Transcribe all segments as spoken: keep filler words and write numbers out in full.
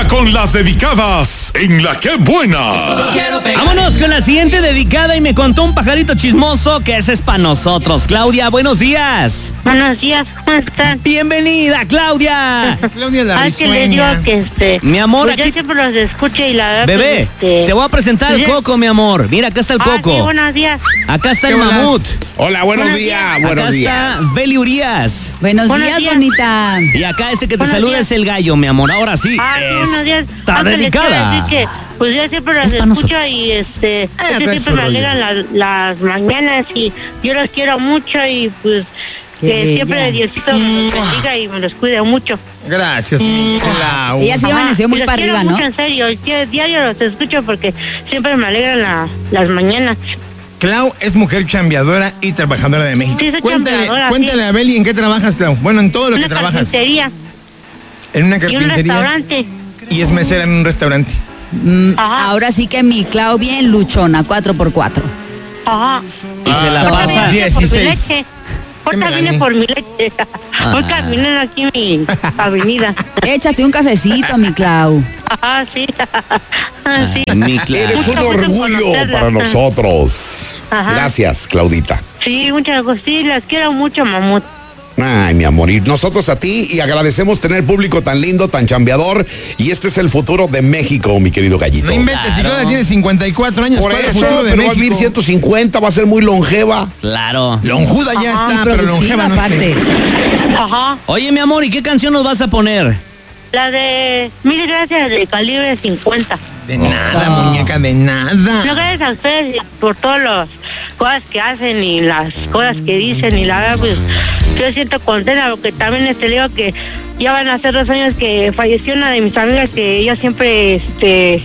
con las dedicadas en La Que Buena. Vámonos con la siguiente dedicada y me contó un pajarito chismoso que ese es para nosotros. Claudia, buenos días. Buenos días, ¿cómo están? Bienvenida, Claudia. Claudia la Ay, que le digo que este... Mi amor, pues aquí... yo siempre los escucho y la verdad... Bebé, pues, este... te voy a presentar el pues, Coco, mi amor. Mira, acá está el Ah, Coco. sí, buenos días. Acá está el ¿Qué mamut. Hola, buenos, Buenos días, días. buenos Acá días. está Beli Urias. Buenos, Buenos días, días. bonita. Y acá este que te Buenos saluda días. es el gallo, mi amor. Ahora sí. Ah, sí, buenos días. Está Aunque les quiero dedicada. decir que, pues yo siempre los Es pa' escucho nosotros. y este... es que trae siempre su me rollo. alegran las, las mañanas y yo los quiero mucho y pues... Qué Que bella. siempre Diosito me los bendiga y me los cuide mucho. Gracias, Clau. Ella sí Ajá, amaneció muy y los para quiero arriba, ¿no? mucho, en serio, que diario los escucho porque siempre me alegran la- las mañanas. Clau es mujer chambeadora y trabajadora de México. Sí, soy cuéntale, chambeadora, cuéntale sí. a Beli en qué trabajas, Clau. Bueno, en todo lo Una que trabajas. carpintería En una y un carpintería. restaurante. Y es mesera en un restaurante. Mm, Ajá. ahora sí que mi Clau bien luchona, cuatro por cuatro. Ajá. Y se la Ah, pasa. Por mi dieciséis. leche. ¿Qué me Ahorita vine gané? por mi leche. Voy caminando aquí en mi avenida. Échate un cafecito, mi Clau. Ajá, sí. Ah, sí. Mi Clau. Eres un Mucho gusto orgullo conocerla. para nosotros. Ajá. Gracias, Claudita. Sí, muchas gracias. Sí, las quiero mucho, mamut. Ay, mi amor, y nosotros a ti y agradecemos tener público tan lindo, tan chambeador, y este es el futuro de México, mi querido gallito. No inventes, si Claro. Claudia tiene cincuenta y cuatro años. Por ¿cuál es eso, el futuro de pero va a México? vivir ciento cincuenta, va a ser muy longeva. Claro. Lonjuda ya Ajá, está, pero Productiva longeva no aparte. sé. Ajá. Oye, mi amor, ¿y qué canción nos vas a poner? La de mil gracias de calibre cincuenta. De nada, Eso. muñeca, de nada. No, gracias a ustedes por todas las cosas que hacen y las cosas que dicen y la verdad pues yo siento contenta porque también este le digo que ya van a ser dos años que falleció una de mis amigas que yo siempre este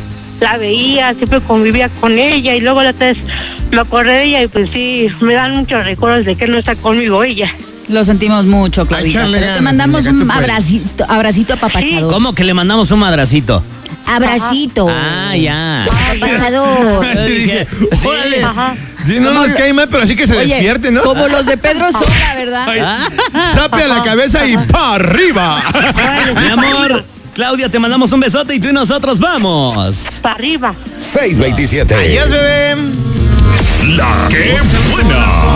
la veía, siempre convivía con ella y luego la otra vez me acordé de ella y pues sí, me dan muchos recuerdos de que no está conmigo ella. Lo sentimos mucho, Claudita. echarle Pero te ganas, mandamos muñeca, tú un puedes. abracito, abracito apapachador. ¿Cómo que le mandamos un madracito? Abracito. Ah, ya. Apapachador. Yo dije, sí. Órale. Ajá. Sí, no nos cae mal, pero así que se Oye, despierte, ¿no? como los de Pedro Sola, ¿verdad? Sape a la cabeza y pa' arriba. Mi amor, Claudia, te mandamos un besote y tú y nosotros vamos. Para arriba. seis veintisiete. Adiós, bebé. La Que Buena.